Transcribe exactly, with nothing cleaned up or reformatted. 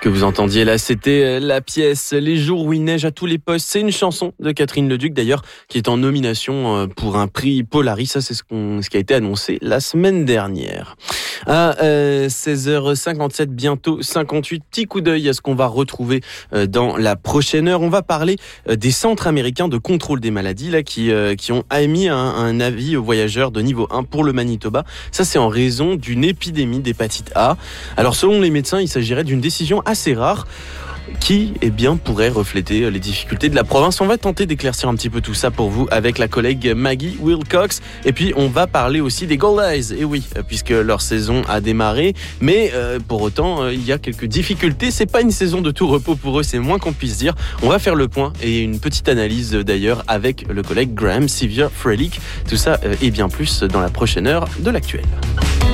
que vous entendiez là, c'était la pièce Les jours où il neige à tous les postes. C'est une chanson de Catherine Leduc d'ailleurs qui est en nomination pour un prix Polaris. Ça, c'est ce, qu'on, ce qui a été annoncé la semaine dernière. À euh, seize heures cinquante-sept, bientôt cinquante-huit, petit coup d'œil à ce qu'on va retrouver euh, dans la prochaine heure. On va parler euh, des centres américains de contrôle des maladies là qui euh, qui ont émis un, un avis aux voyageurs de niveau un pour le Manitoba. Ça, c'est en raison d'une épidémie d'hépatite A. Alors, selon les médecins, il s'agirait d'une décision assez rare qui, eh bien, pourrait refléter les difficultés de la province. On va tenter d'éclaircir un petit peu tout ça pour vous avec la collègue Maggie Wilcox. Et puis, on va parler aussi des Gold Eyes. Et oui, puisque leur saison a démarré. Mais euh, pour autant, euh, il y a quelques difficultés. C'est pas une saison de tout repos pour eux, c'est moins qu'on puisse dire. On va faire le point et une petite analyse d'ailleurs avec le collègue Graham Sevier Freilich. Tout ça euh, et bien plus dans la prochaine heure de l'actuel.